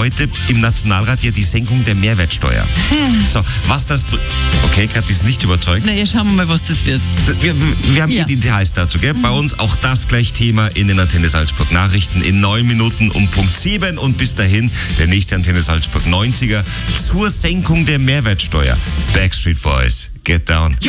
heute im Nationalrat ja die Senkung der Mehrwertsteuer. So, was das... Okay, Kathi ist nicht überzeugt. Na ja, schauen wir mal, was das wird. Wir haben die Details dazu, gell? Bei uns auch das gleich Thema in den Antenne Salzburg Nachrichten in 9 Minuten um Punkt 7 und bis dahin der nächste Antenne Salzburg 90er zur Senkung der Mehrwertsteuer. Backstreet Boys, Get Down.